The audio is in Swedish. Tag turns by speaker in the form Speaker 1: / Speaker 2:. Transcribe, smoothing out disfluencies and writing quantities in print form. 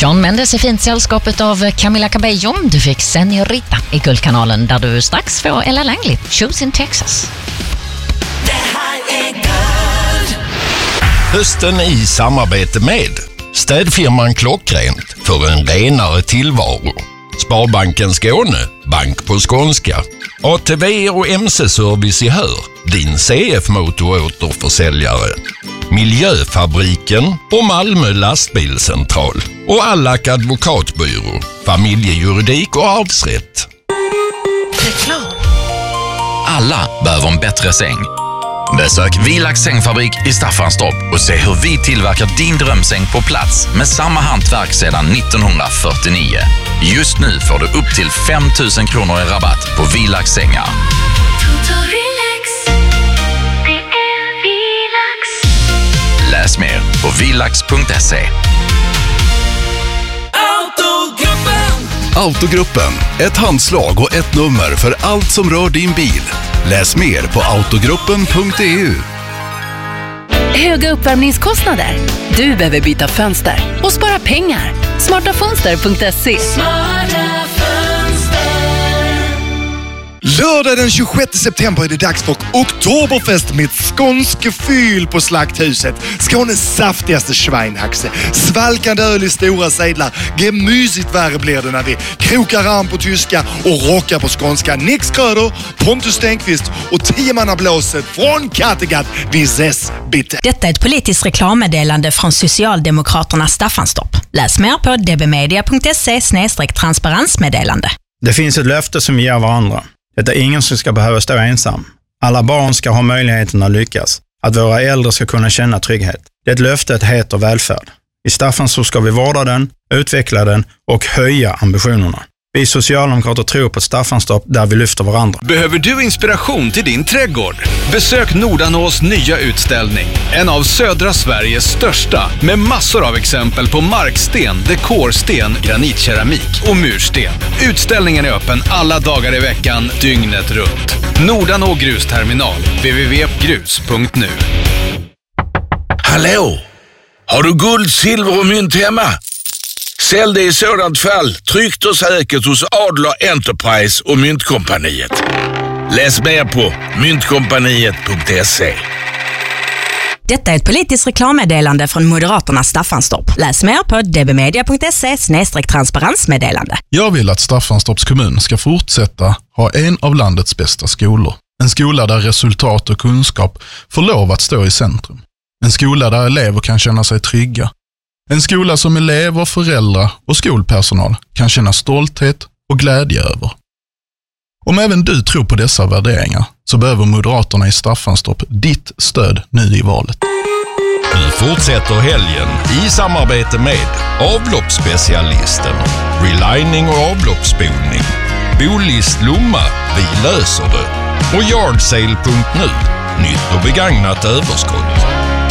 Speaker 1: Shawn Mendes är fint sällskapet av Camila Cabello. Du fick Senorita i Guldkanalen, där du strax får Ella Langley, Shoes in Texas.
Speaker 2: Det här är Guld.
Speaker 3: Hösten i samarbete med städfirman Klockrent för en renare tillvaro. Sparbanken Skåne, bank på skånska. ATV och MC-service i Hör, din CF-motoråterförsäljare. Miljöfabriken och Malmö lastbilscentral. Och Allak advokatbyrå, familjejuridik och arvsrätt.
Speaker 2: Reklam.
Speaker 4: Alla behöver en bättre säng. Besök Vilax sängfabrik i Staffanstorp och se hur vi tillverkar din drömsäng på plats med samma hantverk sedan 1949. Just nu får du upp till 5 000 kronor i rabatt på Vilax sängar.
Speaker 5: Det är Vilax.
Speaker 4: Läs mer på vilax.se.
Speaker 6: Autogruppen, ett handslag och ett nummer för allt som rör din bil. Läs mer på autogruppen.eu.
Speaker 7: Höga uppvärmningskostnader? Du behöver byta fönster och spara pengar. Smartafönster.se.
Speaker 2: Smarta fönster.
Speaker 8: Lördag den 26 september är det dags för Oktoberfest med skånske fyll på Slakthuset. Skånes saftigaste schweinhaxe. Svalkande öl i stora sedlar. Gemysigt värre blir det när vi krokar arm på tyska och rockar på skånska. Nix Kröder, Pontus Stenqvist och 10-mannablåset från Kattegatt. Vi ses bitte.
Speaker 9: Detta är ett politiskt reklammeddelande från Socialdemokraterna Staffanstorp. Läs mer på dbmedia.se/transparensmeddelande.
Speaker 10: Det finns ett löfte som vi ger varandra. Det är ingen som ska behöva stå ensam. Alla barn ska ha möjligheten att lyckas. Att våra äldre ska kunna känna trygghet. Det löftet heter välfärd. I Staffanstorp ska vi vårda den, utveckla den och höja ambitionerna. Vi socialdemokrater tror på Staffanstorp där vi lyfter varandra.
Speaker 11: Behöver du inspiration till din trädgård? Besök Nordanås nya utställning. En av södra Sveriges största, med massor av exempel på marksten, dekorsten, granitkeramik och mursten. Utställningen är öppen alla dagar i veckan, dygnet runt. Nordanå grusterminal, www.grus.nu.
Speaker 12: Hallå! Har du guld, silver och mynt hemma? Sälj det i sådant fall tryggt och säkert hos Adler Enterprise och Myntkompaniet. Läs mer på myntkompaniet.se.
Speaker 9: Detta är ett politiskt reklammeddelande från Moderaterna Staffanstorp. Läs mer på dbmedia.se/transparensmeddelande.
Speaker 13: Jag vill att Staffanstorps kommun ska fortsätta ha en av landets bästa skolor. En skola där resultat och kunskap får lov att stå i centrum. En skola där elever kan känna sig trygga. En skola som elever, föräldrar och skolpersonal kan känna stolthet och glädje över. Om även du tror på dessa värderingar så behöver Moderaterna i Staffanstorp ditt stöd nu i valet.
Speaker 3: Nu fortsätter helgen i samarbete med avloppsspecialisten, relining och avloppsspolning, Bolist Lomma, vi löser det, och Yardsale.nu, nytt och begagnat överskott.